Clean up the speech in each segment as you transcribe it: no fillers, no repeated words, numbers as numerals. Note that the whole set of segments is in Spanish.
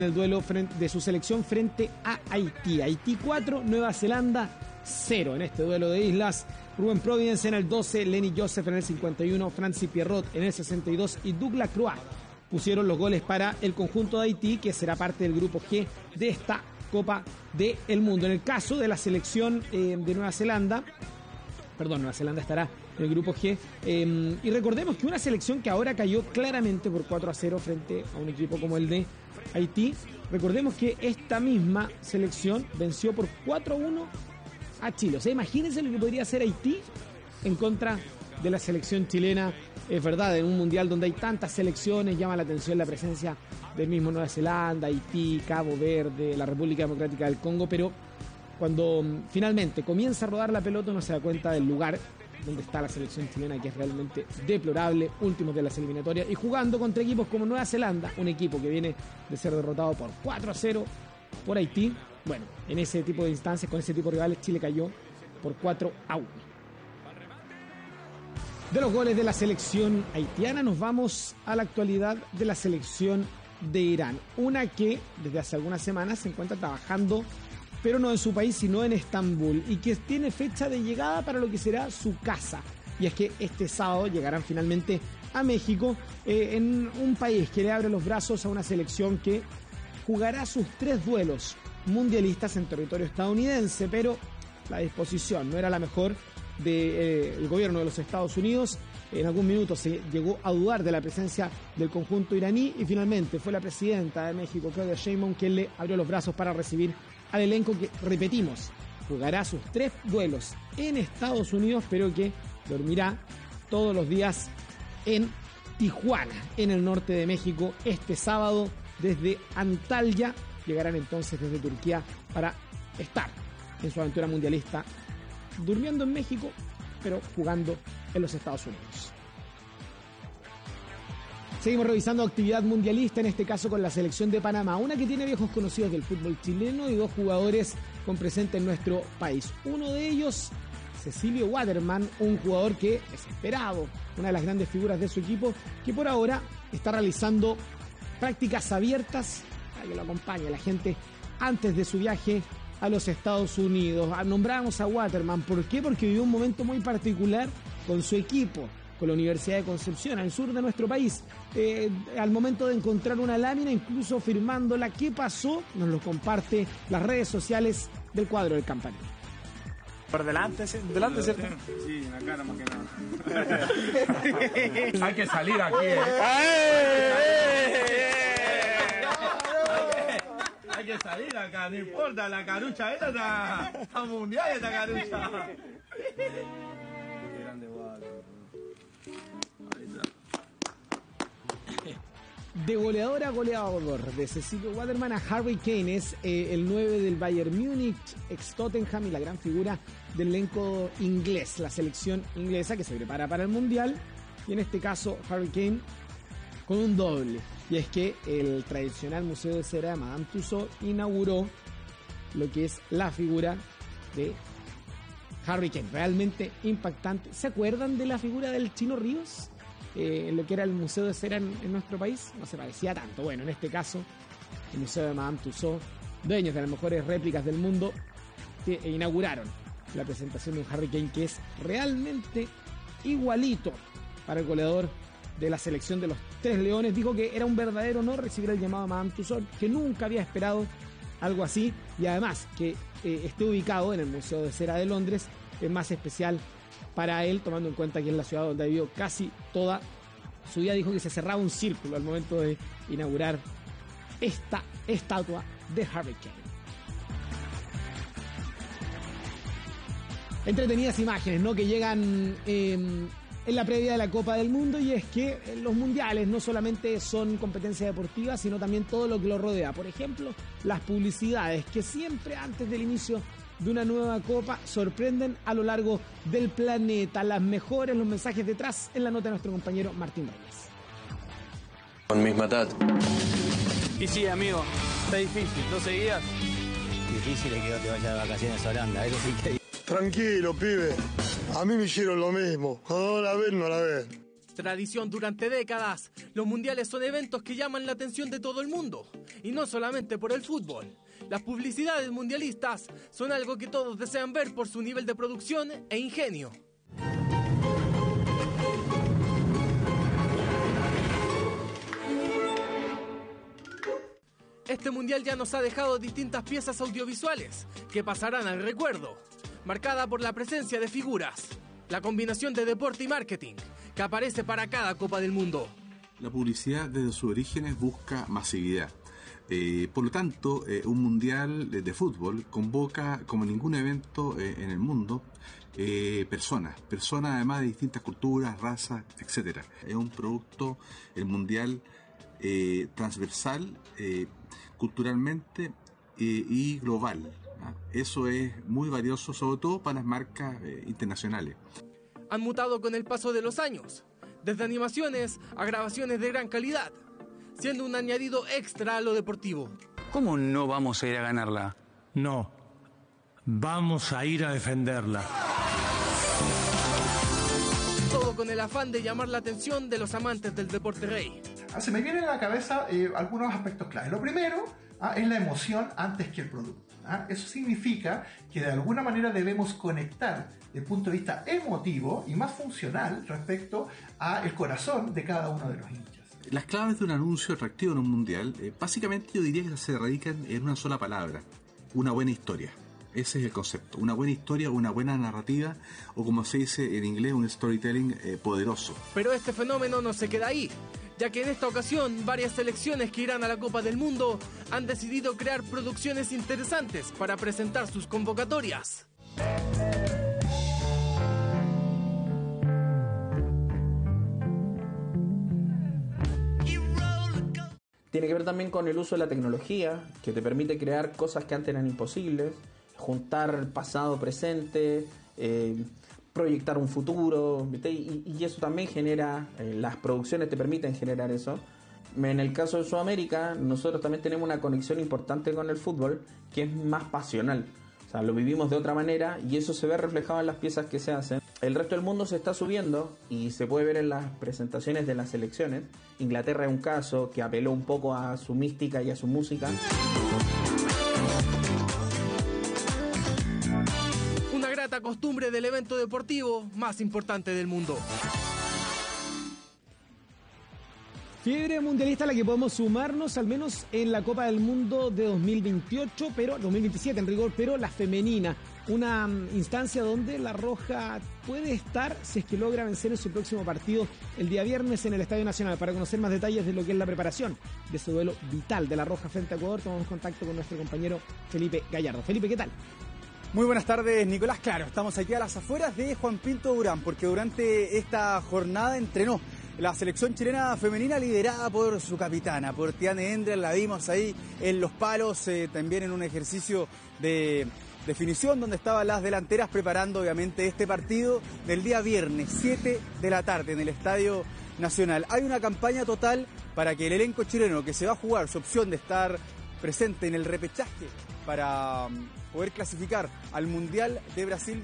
el duelo de su selección frente a Haití. Haití 4, Nueva Zelanda 0 en este duelo de islas. Rubén Providence en el 12, Lenny Joseph en el 51, Francis Pierrot en el 62 y Douglas Croix pusieron los goles para el conjunto de Haití, que será parte del grupo G de esta Copa del Mundo. En el caso de la selección de Nueva Zelanda estará en el grupo G. Y recordemos que una selección que ahora cayó claramente por 4-0 frente a un equipo como el de Haití. Recordemos que esta misma selección venció por 4-1 a Chile. O sea, imagínense lo que podría hacer Haití en contra de la selección chilena. Es verdad, en un mundial donde hay tantas selecciones, llama la atención la presencia del mismo Nueva Zelanda, Haití, Cabo Verde, la República Democrática del Congo, pero cuando finalmente comienza a rodar la pelota uno se da cuenta del lugar donde está la selección chilena, que es realmente deplorable, últimos de las eliminatorias, y jugando contra equipos como Nueva Zelanda, un equipo que viene de ser derrotado por 4-0 por Haití. Bueno, en ese tipo de instancias, con ese tipo de rivales, Chile cayó por 4-1. De los goles de la selección haitiana nos vamos a la actualidad de la selección de Irán, una que desde hace algunas semanas se encuentra trabajando, pero no en su país, sino en Estambul, y que tiene fecha de llegada para lo que será su casa. Y es que este sábado llegarán finalmente a México, en un país que le abre los brazos a una selección que jugará sus 3 duelos mundialistas en territorio estadounidense, pero la disposición no era la mejor del gobierno de los Estados Unidos. En algún minuto se llegó a dudar de la presencia del conjunto iraní y finalmente fue la presidenta de México, Claudia Sheinbaum, quien le abrió los brazos para recibir al elenco que, repetimos, jugará sus 3 duelos en Estados Unidos, pero que dormirá todos los días en Tijuana, en el norte de México. Este sábado desde Antalya llegarán entonces desde Turquía para estar en su aventura mundialista, durmiendo en México, pero jugando en los Estados Unidos. Seguimos revisando actividad mundialista, en este caso con la selección de Panamá, una que tiene viejos conocidos del fútbol chileno y 2 jugadores con presente en nuestro país. Uno de ellos, Cecilio Waterman, un jugador que es esperado, una de las grandes figuras de su equipo, que por ahora está realizando prácticas abiertas para que lo acompañe la gente antes de su viaje a los Estados Unidos. Nombramos a Waterman, ¿por qué? Porque vivió un momento muy particular con su equipo, con la Universidad de Concepción, al sur de nuestro país. Al momento de encontrar una lámina, incluso firmándola, ¿qué pasó? Nos lo comparte las redes sociales del cuadro del Campanil. Por delante, delante, ¿cierto? Sí, en la cara más que nada. Hay que salir aquí, Hay que salir acá, no importa, la carucha esta está mundial, esta carucha. Qué grande De goleador a goleador, de Cecilio Waterman a Harry Kane, es el 9 del Bayern Múnich, ex Tottenham, y la gran figura del elenco inglés, la selección inglesa que se prepara para el Mundial. Y en este caso Harry Kane con un doble, y es que el tradicional Museo de Cera de Madame Tussauds inauguró lo que es la figura de Harry Kane, realmente impactante. ¿Se acuerdan de la figura del Chino Ríos? En lo que era el Museo de Cera en nuestro país, no se parecía tanto. Bueno, en este caso, el Museo de Madame Tussauds, dueños de las mejores réplicas del mundo, que inauguraron la presentación de un Harry Kane que es realmente igualito para el goleador de la selección de los 3 Leones. Dijo que era un verdadero honor recibir el llamado a Madame Tussauds, que nunca había esperado algo así, y además que esté ubicado en el Museo de Cera de Londres es más especial para él, tomando en cuenta que es la ciudad donde ha vivido casi toda su vida. Dijo que se cerraba un círculo al momento de inaugurar esta estatua de Harry Kane. Entretenidas imágenes, ¿no?, que llegan en la previa de la Copa del Mundo, y es que los mundiales no solamente son competencia deportiva, sino también todo lo que lo rodea. Por ejemplo, las publicidades que siempre antes del inicio de una nueva copa sorprenden a lo largo del planeta. Las mejores, los mensajes detrás, en la nota de nuestro compañero Martín Reyes. Con mis matat. Y sí, amigo, está difícil, ¿no seguías? Difícil es que no te vayas de vacaciones a Holanda, eso sí que... Tranquilo, pibe. A mí me hicieron lo mismo. Cuando no la ven, no la ven. Tradición durante décadas, los mundiales son eventos que llaman la atención de todo el mundo, y no solamente por el fútbol. Las publicidades mundialistas son algo que todos desean ver por su nivel de producción e ingenio. Este mundial ya nos ha dejado distintas piezas audiovisuales que pasarán al recuerdo, marcada por la presencia de figuras, la combinación de deporte y marketing que aparece para cada Copa del Mundo. La publicidad desde sus orígenes busca masividad. Por lo tanto, un mundial de fútbol convoca, como ningún evento en el mundo, personas además de distintas culturas, razas, etc. Es un producto, el mundial, transversal, culturalmente y global. Eso es muy valioso, sobre todo para las marcas internacionales. Han mutado con el paso de los años, desde animaciones a grabaciones de gran calidad, siendo un añadido extra a lo deportivo. ¿Cómo no vamos a ir a ganarla? No, vamos a ir a defenderla. Todo con el afán de llamar la atención de los amantes del deporte rey. Se me vienen a la cabeza algunos aspectos claves. Lo primero es la emoción antes que el producto. Eso significa que de alguna manera debemos conectar desde el punto de vista emotivo y más funcional respecto al corazón de cada uno de los hinchas. Las claves de un anuncio atractivo en un mundial, básicamente yo diría que se radican en una sola palabra: una buena historia. Ese es el concepto, una buena historia, una buena narrativa, o como se dice en inglés, un storytelling poderoso. Pero este fenómeno no se queda ahí, ya que en esta ocasión varias selecciones que irán a la Copa del Mundo han decidido crear producciones interesantes para presentar sus convocatorias. Tiene que ver también con el uso de la tecnología, que te permite crear cosas que antes eran imposibles, juntar pasado, presente, proyectar un futuro, y eso también genera, las producciones te permiten generar eso. En el caso de Sudamérica, nosotros también tenemos una conexión importante con el fútbol, que es más pasional. O sea, lo vivimos de otra manera y eso se ve reflejado en las piezas que se hacen. El resto del mundo se está subiendo y se puede ver en las presentaciones de las selecciones. Inglaterra es un caso que apeló un poco a su mística y a su música. Una grata costumbre del evento deportivo más importante del mundo. Fiebre mundialista a la que podemos sumarnos al menos en la Copa del Mundo de 2028, pero 2027 en rigor, pero la femenina. Una instancia donde la Roja puede estar si es que logra vencer en su próximo partido el día viernes en el Estadio Nacional. Para conocer más detalles de lo que es la preparación de ese duelo vital de la Roja frente a Ecuador, tomamos contacto con nuestro compañero Felipe Gallardo. Felipe, ¿qué tal? Muy buenas tardes, Nicolás. Claro, estamos aquí a las afueras de Juan Pinto Durán, porque durante esta jornada entrenó la selección chilena femenina liderada por su capitana, por Tiane Endler. La vimos ahí en los palos, también en un ejercicio de definición donde estaban las delanteras preparando obviamente este partido del día viernes, 7 de la tarde en el Estadio Nacional. Hay una campaña total para que el elenco chileno que se va a jugar su opción de estar presente en el repechaje para poder clasificar al Mundial de Brasil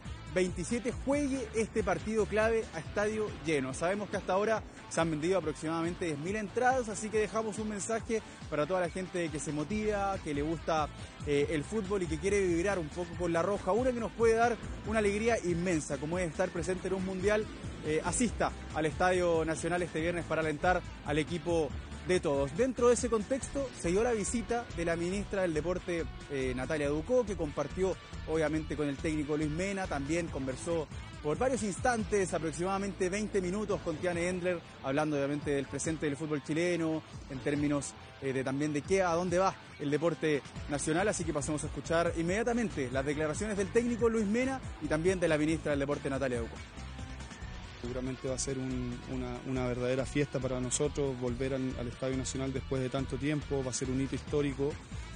2027 juegue este partido clave a estadio lleno. Sabemos que hasta ahora se han vendido aproximadamente 10.000 entradas, así que dejamos un mensaje para toda la gente que se motiva, que le gusta el fútbol y que quiere vibrar un poco con la Roja, una que nos puede dar una alegría inmensa, como es estar presente en un mundial. Asista al Estadio Nacional este viernes para alentar al equipo de todos. Dentro de ese contexto se dio la visita de la ministra del Deporte, Natalia Ducó, que compartió obviamente con el técnico Luis Mena, también conversó por varios instantes, aproximadamente 20 minutos con Tiane Endler, hablando obviamente del presente del fútbol chileno, en términos de también de qué, a dónde va el deporte nacional, así que pasemos a escuchar inmediatamente las declaraciones del técnico Luis Mena y también de la ministra del Deporte, Natalia Ducó. Seguramente va a ser una verdadera fiesta para nosotros volver al Estadio Nacional después de tanto tiempo. Va a ser un hito histórico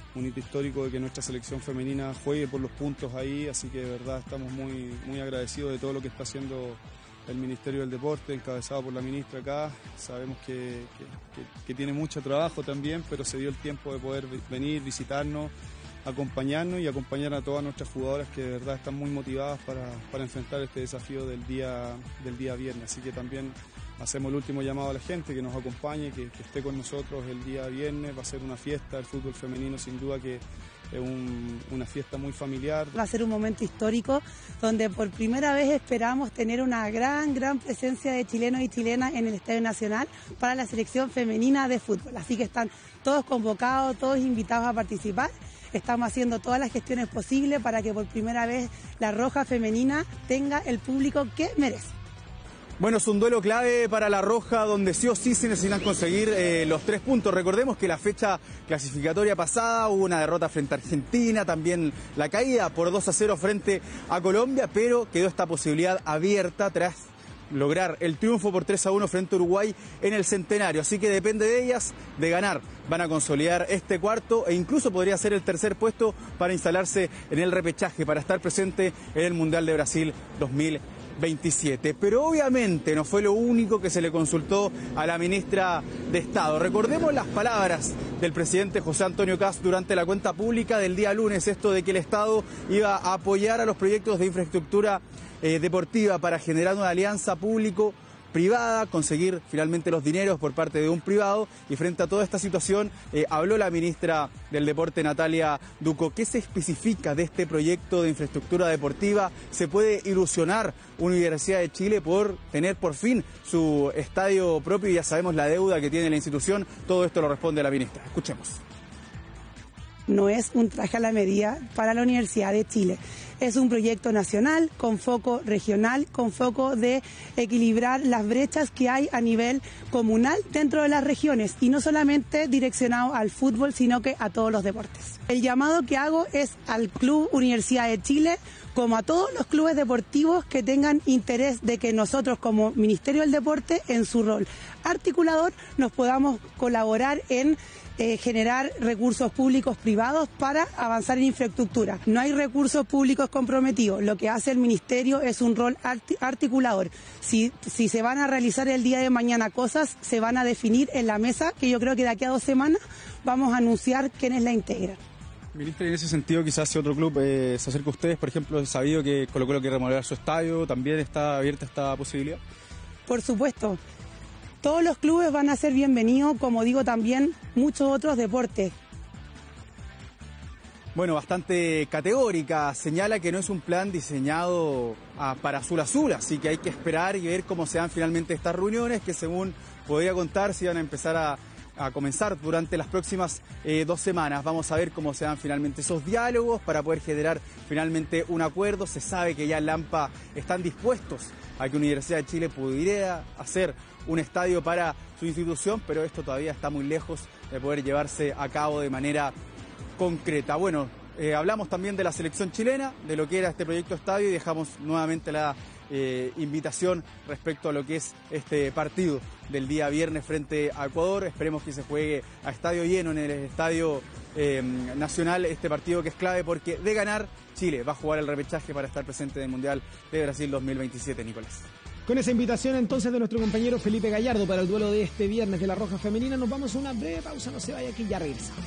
de que nuestra selección femenina juegue por los puntos ahí, así que de verdad estamos muy agradecidos de todo lo que está haciendo el Ministerio del Deporte, encabezado por la ministra acá. Sabemos que tiene mucho trabajo también, pero se dio el tiempo de poder venir, visitarnos, acompañarnos y acompañar a todas nuestras jugadoras que de verdad están muy motivadas para enfrentar este desafío del día viernes. Así que también hacemos el último llamado a la gente que nos acompañe, que esté con nosotros el día viernes. Va a ser una fiesta, el fútbol femenino sin duda que es una fiesta muy familiar. Va a ser un momento histórico donde por primera vez esperamos tener una gran presencia de chilenos y chilenas en el Estadio Nacional para la selección femenina de fútbol. Así que están todos convocados, todos invitados a participar. Estamos haciendo todas las gestiones posibles para que por primera vez la Roja femenina tenga el público que merece. Bueno, es un duelo clave para la Roja donde sí o sí se necesitan conseguir los 3 puntos. Recordemos que la fecha clasificatoria pasada hubo una derrota frente a Argentina, también la caída por 2-0 frente a Colombia, pero quedó esta posibilidad abierta tras lograr el triunfo por 3-1 frente a Uruguay en el Centenario. Así que depende de ellas, de ganar. Van a consolidar este cuarto e incluso podría ser el tercer puesto para instalarse en el repechaje, para estar presente en el Mundial de Brasil 2027. Pero obviamente no fue lo único que se le consultó a la ministra de Estado. Recordemos las palabras del presidente José Antonio Kast durante la cuenta pública del día lunes, esto de que el Estado iba a apoyar a los proyectos de infraestructura deportiva para generar una alianza público-privada, conseguir finalmente los dineros por parte de un privado. Y frente a toda esta situación habló la ministra del Deporte, Natalia Ducó. ¿Qué se especifica de este proyecto de infraestructura deportiva? ¿Se puede ilusionar Universidad de Chile por tener por fin su estadio propio? Ya sabemos la deuda que tiene la institución. Todo esto lo responde la ministra. Escuchemos. No es un traje a la medida para la Universidad de Chile. Es un proyecto nacional con foco regional, con foco de equilibrar las brechas que hay a nivel comunal dentro de las regiones y no solamente direccionado al fútbol, sino que a todos los deportes. El llamado que hago es al Club Universidad de Chile, como a todos los clubes deportivos que tengan interés de que nosotros como Ministerio del Deporte, en su rol articulador, nos podamos colaborar en generar recursos públicos privados para avanzar en infraestructura. No hay recursos públicos comprometidos. Lo que hace el Ministerio es un rol articulador. Si se van a realizar el día de mañana cosas, se van a definir en la mesa, que yo creo que de aquí a 2 semanas vamos a anunciar quiénes la integran. Ministra, en ese sentido, quizás si otro club se acerca a ustedes, por ejemplo, he sabido que Colo-Colo quiere remodelar su estadio, ¿también está abierta esta posibilidad? Por supuesto. Todos los clubes van a ser bienvenidos, como digo también, muchos otros deportes. Bueno, bastante categórica, señala que no es un plan diseñado para Azul, así que hay que esperar y ver cómo se dan finalmente estas reuniones, que según podría contar se van a empezar a comenzar durante las próximas 2 semanas. Vamos a ver cómo se dan finalmente esos diálogos para poder generar finalmente un acuerdo. Se sabe que ya en Lampa están dispuestos a que Universidad de Chile pudiera hacer un estadio para su institución, pero esto todavía está muy lejos de poder llevarse a cabo de manera concreta. Bueno, hablamos también de la selección chilena, de lo que era este proyecto estadio y dejamos nuevamente la invitación respecto a lo que es este partido del día viernes frente a Ecuador. Esperemos que se juegue a estadio lleno en el Estadio Nacional, este partido que es clave porque de ganar Chile va a jugar el repechaje para estar presente en el Mundial de Brasil 2027, Nicolás. Con esa invitación entonces de nuestro compañero Felipe Gallardo para el duelo de este viernes de la Roja Femenina, nos vamos a una breve pausa, no se vaya aquí, ya regresamos.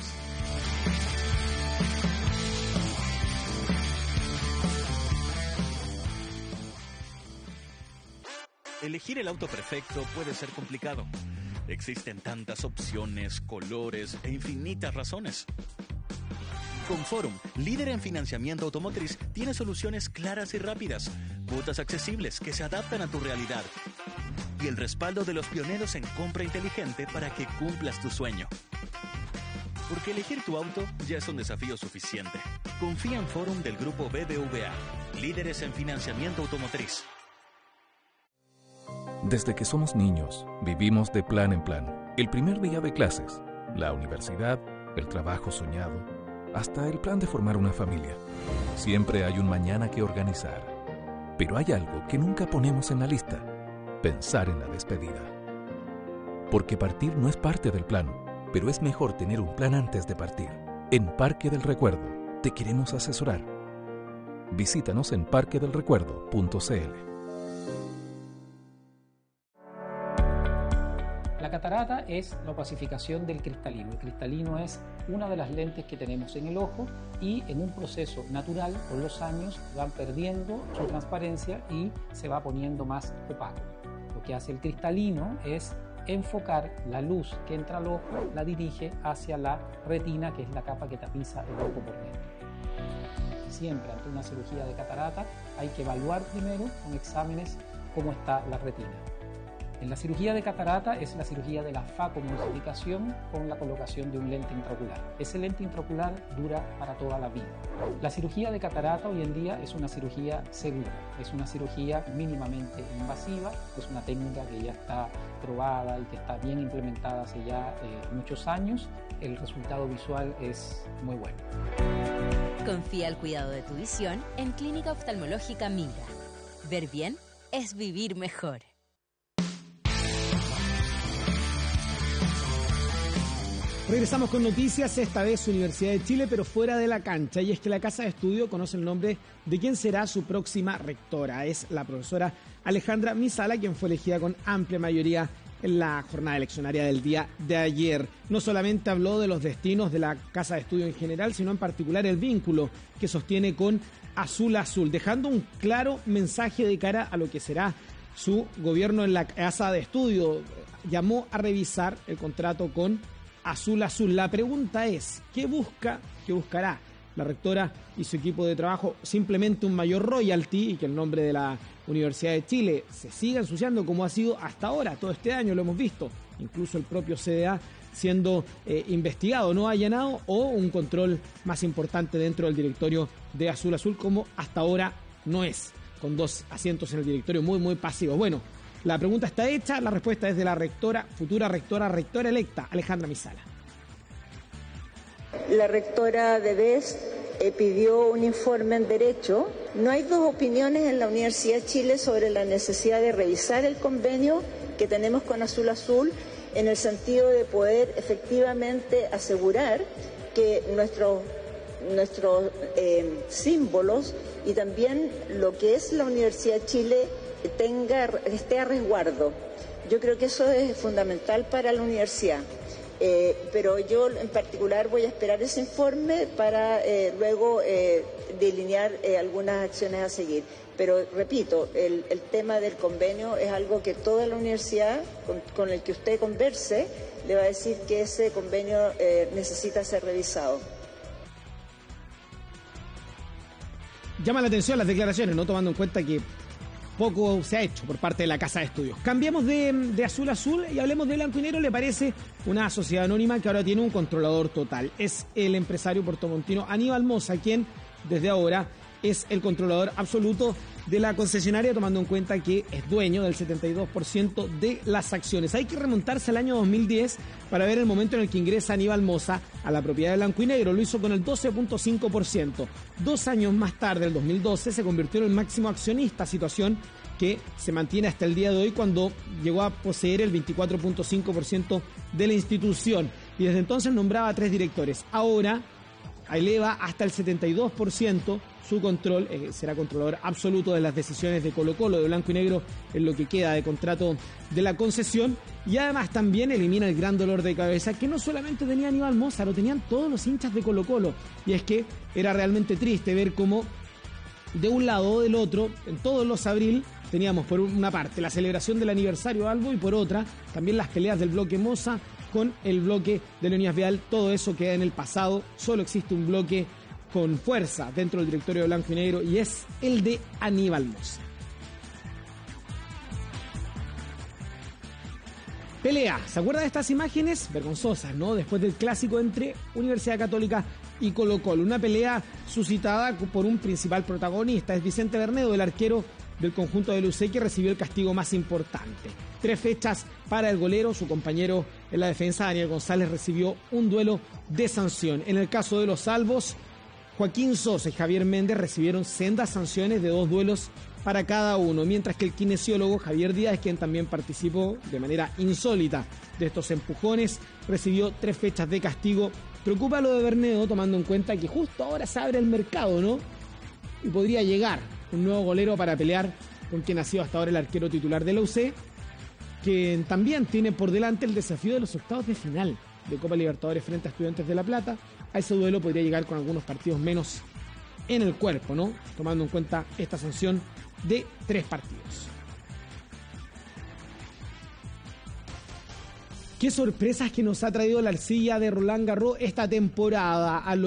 Elegir el auto perfecto puede ser complicado. Existen tantas opciones, colores e infinitas razones. Con Forum, líder en financiamiento automotriz, tiene soluciones claras y rápidas, cuotas accesibles que se adaptan a tu realidad y el respaldo de los pioneros en compra inteligente para que cumplas tu sueño. Porque elegir tu auto ya es un desafío suficiente. Confía en Forum del Grupo BBVA, líderes en financiamiento automotriz. Desde que somos niños, vivimos de plan en plan. El primer día de clases, la universidad, el trabajo soñado, hasta el plan de formar una familia. Siempre hay un mañana que organizar. Pero hay algo que nunca ponemos en la lista: pensar en la despedida. Porque partir no es parte del plan, pero es mejor tener un plan antes de partir. En Parque del Recuerdo te queremos asesorar. Visítanos en parquedelrecuerdo.cl. La catarata es la opacificación del cristalino. El cristalino es una de las lentes que tenemos en el ojo y en un proceso natural, con los años, van perdiendo su transparencia y se va poniendo más opaco. Lo que hace el cristalino es enfocar la luz que entra al ojo, la dirige hacia la retina, que es la capa que tapiza el ojo por dentro. Siempre ante una cirugía de catarata hay que evaluar primero con exámenes cómo está la retina. En la cirugía de catarata es la cirugía de la facomulsificación con la colocación de un lente intraocular. Ese lente intraocular dura para toda la vida. La cirugía de catarata hoy en día es una cirugía segura, es una cirugía mínimamente invasiva, es una técnica que ya está probada y que está bien implementada hace ya muchos años. El resultado visual es muy bueno. Confía el cuidado de tu visión en Clínica Oftalmológica Minga. Ver bien es vivir mejor. Regresamos con noticias, esta vez Universidad de Chile, pero fuera de la cancha. Y es que la Casa de Estudio conoce el nombre de quien será su próxima rectora. Es la profesora Alejandra Misala, quien fue elegida con amplia mayoría en la jornada eleccionaria del día de ayer. No solamente habló de los destinos de la Casa de Estudio en general, sino en particular el vínculo que sostiene con Azul Azul, dejando un claro mensaje de cara a lo que será su gobierno en la Casa de Estudio. Llamó a revisar el contrato con Azul Azul. La pregunta es, ¿qué buscará la rectora y su equipo de trabajo? Simplemente un mayor royalty y que el nombre de la Universidad de Chile se siga ensuciando como ha sido hasta ahora, todo este año lo hemos visto, incluso el propio CDA siendo investigado, no allanado, o un control más importante dentro del directorio de Azul Azul, como hasta ahora no es, con 2 asientos en el directorio muy pasivos. Bueno, la pregunta está hecha, la respuesta es de la rectora, futura rectora electa, Alejandra Misala. La rectora de BES pidió un informe en Derecho. No hay dos opiniones en la Universidad de Chile sobre la necesidad de revisar el convenio que tenemos con Azul Azul en el sentido de poder efectivamente asegurar que nuestros símbolos y también lo que es la Universidad de Chile esté a resguardo. Yo creo que eso es fundamental para la universidad. Pero yo en particular voy a esperar ese informe para luego delinear algunas acciones a seguir. Pero repito, el tema del convenio es algo que toda la universidad con el que usted converse le va a decir que ese convenio necesita ser revisado. Llama la atención las declaraciones, no tomando en cuenta que poco se ha hecho por parte de la Casa de Estudios. Cambiemos de Azul Azul y hablemos de Blanco y Negro. Le parece una sociedad anónima que ahora tiene un controlador total. Es el empresario puertomontino Aníbal Mosa, quien desde ahora es el controlador absoluto de la concesionaria, tomando en cuenta que es dueño del 72% de las acciones. Hay que remontarse al año 2010 para ver el momento en el que ingresa Aníbal Mosa a la propiedad de Blanco y Negro. Lo hizo con el 12.5%. 2 años más tarde, el 2012, se convirtió en el máximo accionista, situación que se mantiene hasta el día de hoy, cuando llegó a poseer el 24.5% de la institución. Y desde entonces nombraba a 3 directores. Ahora eleva hasta el 72% su control, será controlador absoluto de las decisiones de Colo-Colo, de Blanco y Negro, en lo que queda de contrato de la concesión, y además también elimina el gran dolor de cabeza que no solamente tenía Aníbal Mosa, lo tenían todos los hinchas de Colo-Colo, y es que era realmente triste ver cómo de un lado o del otro, en todos los abril, teníamos por una parte la celebración del aniversario de Albo y por otra también las peleas del bloque Mosa con el bloque de Leonidas Vial. Todo eso queda en el pasado, solo existe un bloque con fuerza dentro del directorio de Blanco y Negro y es el de Aníbal Mosa. Pelea, ¿se acuerda de estas imágenes? Vergonzosas, ¿no? Después del clásico entre Universidad Católica y Colo-Colo, una pelea suscitada por un principal protagonista, es Vicente Bernedo, el arquero del conjunto de UC, que recibió el castigo más importante. 3 fechas para el golero, su compañero en la defensa, Daniel González, recibió un duelo de sanción. En el caso de los salvos, Joaquín Sosa y Javier Méndez recibieron sendas sanciones de 2 duelos para cada uno, mientras que el kinesiólogo Javier Díaz, quien también participó de manera insólita de estos empujones, recibió 3 fechas de castigo. Preocupa lo de Bernedo, tomando en cuenta que justo ahora se abre el mercado, ¿no? Y podría llegar un nuevo golero para pelear con quien ha sido hasta ahora el arquero titular de la UC, que también tiene por delante el desafío de los octavos de final de Copa Libertadores frente a Estudiantes de La Plata. A ese duelo podría llegar con algunos partidos menos en el cuerpo, ¿no? Tomando en cuenta esta sanción de 3 partidos. qué sorpresas que nos ha traído la arcilla de Roland Garros esta temporada.